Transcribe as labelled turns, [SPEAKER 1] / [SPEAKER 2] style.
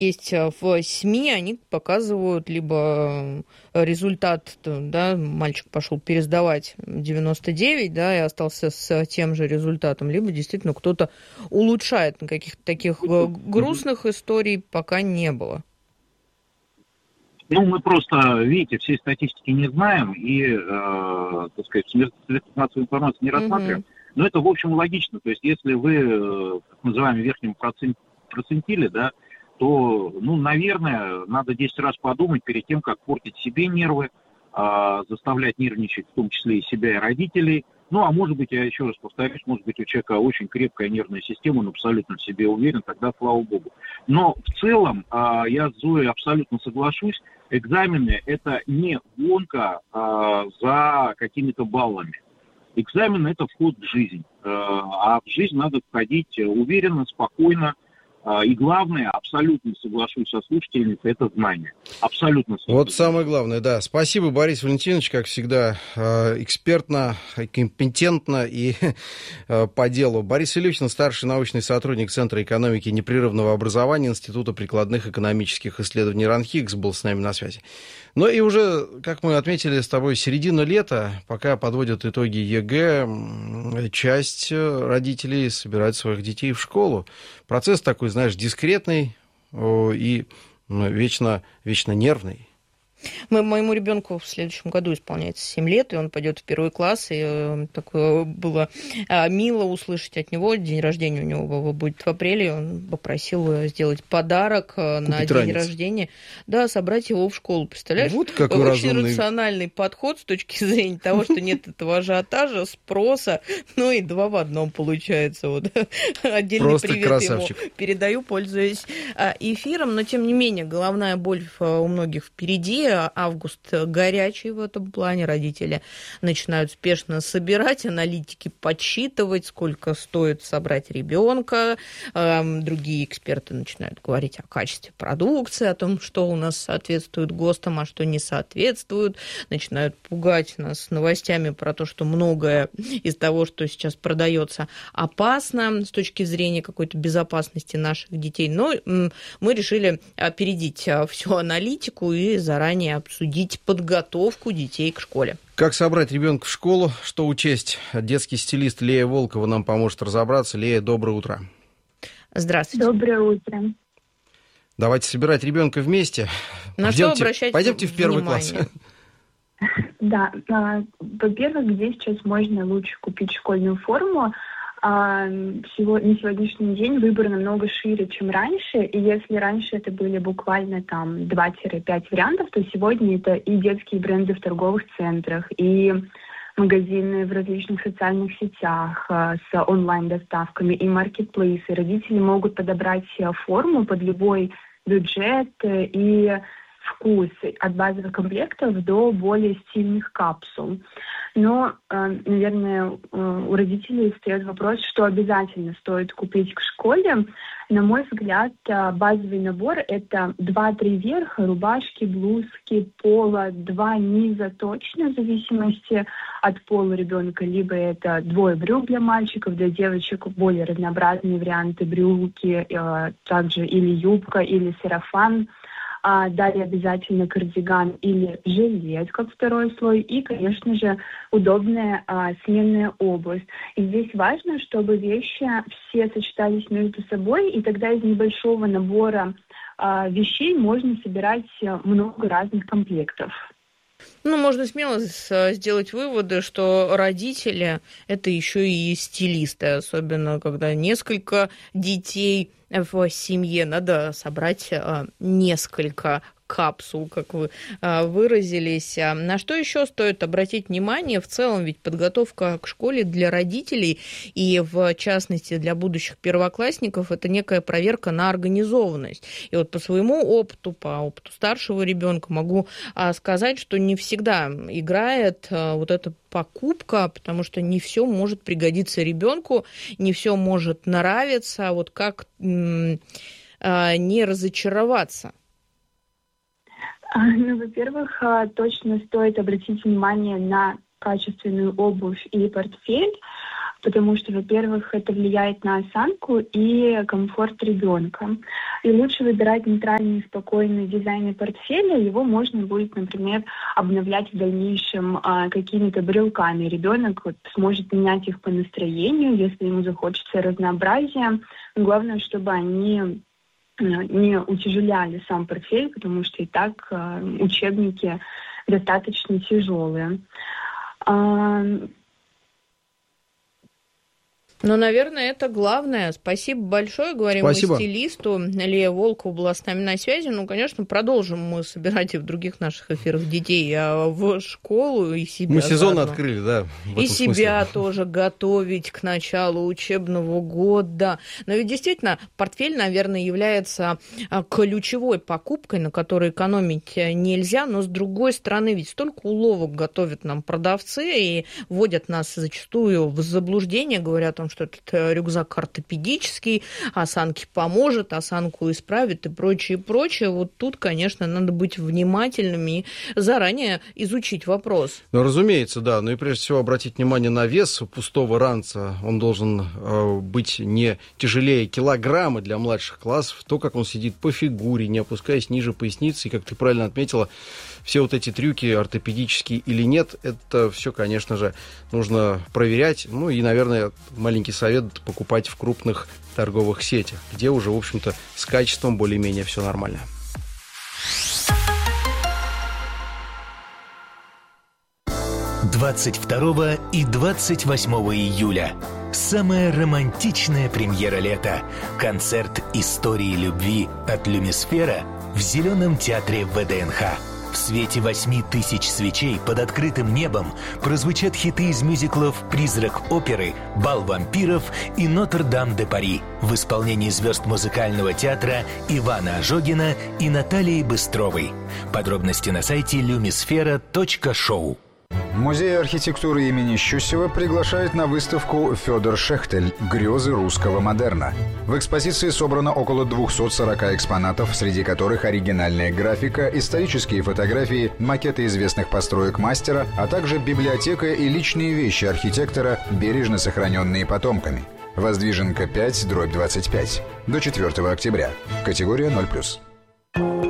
[SPEAKER 1] есть в СМИ, они показывают либо результат, да, мальчик пошел пересдавать 99, да, и остался с тем же результатом, либо действительно кто-то улучшает. Каких-то таких грустных историй пока не было.
[SPEAKER 2] Ну, мы просто, видите, всей статистики не знаем и, так сказать, средства массовой информации не рассматриваем. Но это, в общем, логично. То есть, если вы, так называемый, в верхнем процентиле, да, то, ну, наверное, надо 10 раз подумать перед тем, как портить себе нервы, заставлять нервничать, в том числе и себя, и родителей. Ну, а может быть, я еще раз повторюсь, может быть, у человека очень крепкая нервная система, он абсолютно в себе уверен, тогда слава богу. Но в целом, я с Зоей абсолютно соглашусь, экзамены – это не гонка за какими-то баллами. Экзамен – это вход в жизнь. А в жизнь надо входить уверенно, спокойно. И главное, абсолютно соглашусь со слушательницей, это знание. Абсолютно соглашусь.
[SPEAKER 3] Вот самое главное, да. Спасибо, Борис Валентинович, как всегда, экспертно, компетентно и по делу. Борис Илюхин, старший научный сотрудник Центра экономики и непрерывного образования Института прикладных экономических исследований РАНХИКС, был с нами на связи. Ну и уже, как мы отметили с тобой, середина лета, пока подводят итоги ЕГЭ, часть родителей собирает своих детей в школу. Процесс такой, знаешь, дискретный и вечно нервный.
[SPEAKER 1] Моему ребенку в следующем году исполняется 7 лет, и он пойдет в 1 класс, и такое было мило услышать от него. День рождения у него будет в апреле, он попросил сделать подарок на день рождения. Да, собрать его в школу, представляешь?
[SPEAKER 3] Вот какой
[SPEAKER 1] очень
[SPEAKER 3] разумный.
[SPEAKER 1] Рациональный подход с точки зрения того, что нет этого ажиотажа, спроса, ну и 2 в 1 получается. Вот. Отдельный
[SPEAKER 3] просто
[SPEAKER 1] привет
[SPEAKER 3] красавчик.
[SPEAKER 1] ему передаю, пользуясь эфиром, но тем не менее головная боль у многих впереди. Август горячий в этом плане. Родители начинают спешно собирать, аналитики подсчитывать, сколько стоит собрать ребенка. Другие эксперты начинают говорить о качестве продукции, о том, что у нас соответствует ГОСТам, а что не соответствует. Начинают пугать нас новостями про то, что многое из того, что сейчас продается, опасно с точки зрения какой-то безопасности наших детей. Но мы решили опередить всю аналитику и заранее обсудить подготовку детей к школе.
[SPEAKER 3] Как собрать ребенка в школу, что учесть? Детский стилист Лея Волкова нам поможет разобраться. Лея, доброе утро.
[SPEAKER 1] Здравствуйте.
[SPEAKER 4] Доброе утро.
[SPEAKER 3] Давайте собирать ребенка вместе.
[SPEAKER 1] На что обращать
[SPEAKER 3] Пойдемте в 1 класс.
[SPEAKER 4] Да, во-первых, где сейчас можно лучше купить школьную форму? На сегодняшний день выбор намного шире, чем раньше. И если раньше это были буквально там 2-5 вариантов, то сегодня это и детские бренды в торговых центрах, и магазины в различных социальных сетях с онлайн-доставками, и маркетплейсы. Родители могут подобрать форму под любой бюджет и вкус, от базовых комплектов до более стильных капсул. Но, наверное, у родителей встает вопрос, что обязательно стоит купить к школе. На мой взгляд, базовый набор – это 2-3 верха, рубашки, блузки, поло, 2 низа точно, в зависимости от пола ребенка. Либо это 2 брюк для мальчиков, для девочек более разнообразные варианты брюки, также или юбка, или сарафан. Далее обязательно кардиган или жилет, как 2-й слой, и, конечно же, удобная сменная обувь. И здесь важно, чтобы вещи все сочетались между собой, и тогда из небольшого набора вещей можно собирать много разных комплектов.
[SPEAKER 1] Ну, можно смело сделать выводы, что родители – это еще и стилисты, особенно когда несколько детей в семье, надо собрать несколько капсул, как вы выразились. На что еще стоит обратить внимание? В целом ведь подготовка к школе для родителей и, в частности, для будущих первоклассников – это некая проверка на организованность. И вот по своему опыту, по опыту старшего ребенка могу сказать, что не всегда играет вот эта покупка, потому что не все может пригодиться ребенку, не все может нравиться. Вот как не разочароваться?
[SPEAKER 4] Ну, во-первых, точно стоит обратить внимание на качественную обувь и портфель. потому что, во-первых, это влияет на осанку и комфорт ребенка. И лучше выбирать нейтральный, спокойный дизайн портфеля. Его можно будет, например, обновлять в дальнейшем какими-то брелками. Ребенок сможет менять их по настроению, если ему захочется разнообразия. Главное, чтобы они не утяжеляли сам портфель, потому что и так учебники достаточно тяжелые.
[SPEAKER 1] Ну, наверное, это главное. Спасибо большое. Говорим мы стилисту. Лия Волкова была с нами на связи. Ну, конечно, продолжим мы собирать и в других наших эфирах детей в школу и себя.
[SPEAKER 3] Мы сезон открыли, да.
[SPEAKER 1] И себя тоже готовить к началу учебного года. Но ведь действительно, портфель, наверное, является ключевой покупкой, на которой экономить нельзя. Но, с другой стороны, ведь столько уловок готовят нам продавцы и вводят нас зачастую в заблуждение, говоря о том, что этот рюкзак ортопедический, осанке поможет, осанку исправит и прочее, прочее. Вот тут, конечно, надо быть внимательными и заранее изучить вопрос.
[SPEAKER 3] Ну, разумеется, да. Ну и прежде всего обратить внимание на вес пустого ранца. Он должен быть не тяжелее килограмма для младших классов. То, как он сидит по фигуре, не опускаясь ниже поясницы. И, как ты правильно отметила, все вот эти трюки, ортопедические или нет, это все, конечно же, нужно проверять. Ну и, наверное, маленький совет — покупать в крупных торговых сетях, где уже, в общем-то, с качеством более-менее все нормально.
[SPEAKER 5] — 22 и 28 июля. Самая романтичная премьера лета. Концерт истории любви от Люмисфера в Зеленом театре ВДНХ. В свете 8000 свечей под открытым небом прозвучат хиты из мюзиклов «Призрак оперы», «Бал вампиров» и «Нотр-Дам-де-Пари» в исполнении звезд музыкального театра Ивана Ожогина и Натальи Быстровой. Подробности на сайте lumisfera.show.
[SPEAKER 6] Музей архитектуры имени Щусева приглашает на выставку «Федор Шехтель. Грезы русского модерна». В экспозиции собрано около 240 экспонатов, среди которых оригинальная графика, исторические фотографии, макеты известных построек мастера, а также библиотека и личные вещи архитектора, бережно сохраненные потомками. Воздвиженка 5/25. До 4 октября. Категория 0+.